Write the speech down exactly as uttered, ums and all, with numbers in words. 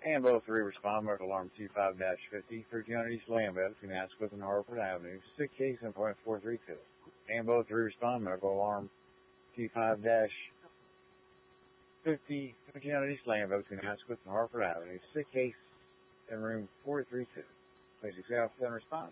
Ambo three respond, medical alarm two five dash fifty, thirteen hundred East Lambeth, between Asquith and Harford Avenue, six eighty-seven point four three two. Ambo three respond, medical alarm two five dash fifty, thirteen hundred East Lambeth, between Asquith and Harford Avenue, six eighty-seven room four three two. Please accept and respond.